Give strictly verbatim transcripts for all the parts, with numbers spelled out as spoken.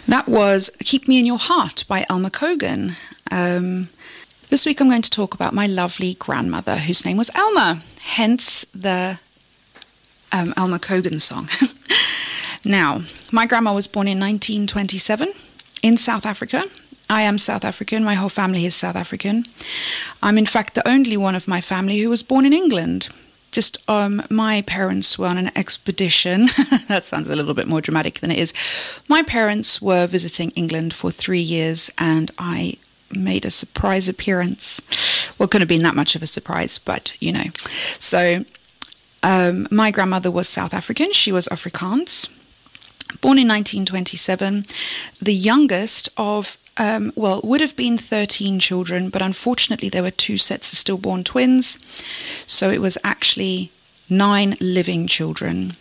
That was Keep Me in Your Heart by Elmer Cogan. Um, this week I'm going to talk about my lovely grandmother, whose name was Elmer, hence the um, Elmer Cogan song. Now, my grandma was born in nineteen twenty-seven in South Africa. I am South African. My whole family is South African. I'm in fact the only one of my family who was born in England. Just um, my parents were on an expedition. That sounds a little bit more dramatic than it is. My parents were visiting England for three years and I made a surprise appearance. Well, it couldn't have been that much of a surprise, but you know. So um, my grandmother was South African. She was Afrikaans. Born in nineteen twenty-seven. The youngest of Um, well, would have been thirteen children, but unfortunately there were two sets of stillborn twins, so it was actually nine living children.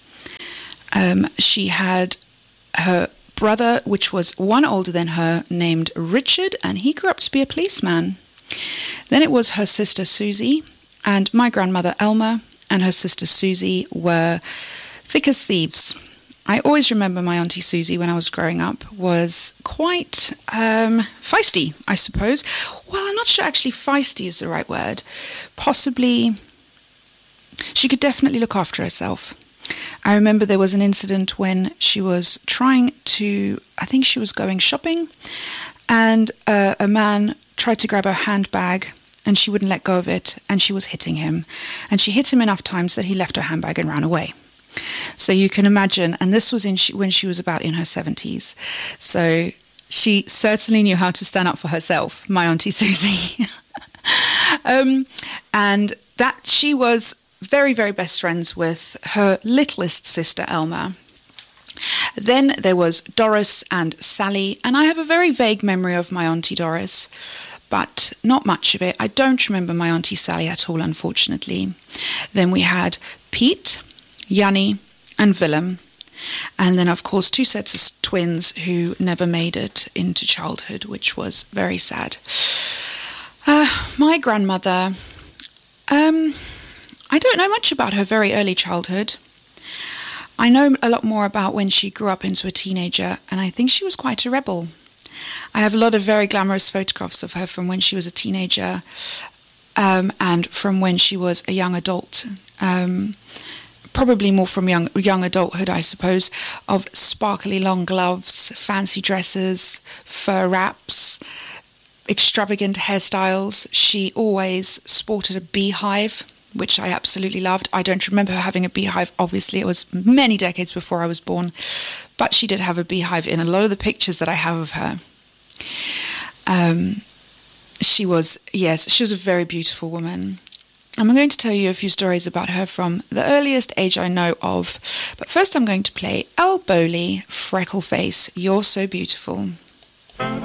Um, she had her brother, which was one older than her, named Richard, and he grew up to be a policeman. Then it was her sister Susie, and my grandmother Elma and her sister Susie were thick as thieves. I always remember my Auntie Susie when I was growing up was quite um, feisty, I suppose. Well, I'm not sure actually feisty is the right word. Possibly, she could definitely look after herself. I remember there was an incident when she was trying to, I think she was going shopping, and uh, a man tried to grab her handbag and she wouldn't let go of it, and she was hitting him. And she hit him enough times that he left her handbag and ran away. So you can imagine, and this was in she, when she was about in her seventies. So she certainly knew how to stand up for herself, my Auntie Susie. um, and that she was very, very best friends with her littlest sister, Elma. Then there was Doris and Sally, and I have a very vague memory of my Auntie Doris, but not much of it. I don't remember my Auntie Sally at all, unfortunately. Then we had Pete, Jannie and Willem, and then of course two sets of twins who never made it into childhood, which was very sad. Uh, my grandmother, um, I don't know much about her very early childhood. I know a lot more about when she grew up into a teenager, and I think she was quite a rebel. I have a lot of very glamorous photographs of her from when she was a teenager um, and from when she was a young adult. Um, Probably more from young young adulthood, I suppose, of sparkly long gloves, fancy dresses, fur wraps, extravagant hairstyles. She always sported a beehive, which I absolutely loved. I don't remember her having a beehive. Obviously, it was many decades before I was born, but she did have a beehive in a lot of the pictures that I have of her. Um, she was, yes, she was a very beautiful woman. I'm going to tell you a few stories about her from the earliest age I know of. But first I'm going to play Elle Bowley, Freckle Face, You're So Beautiful.